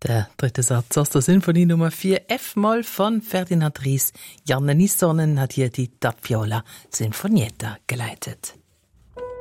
Der dritte Satz aus der Sinfonie Nummer 4 F-Moll von Ferdinand Ries. Janne Nissonen hat hier die Tappiola Sinfonietta geleitet.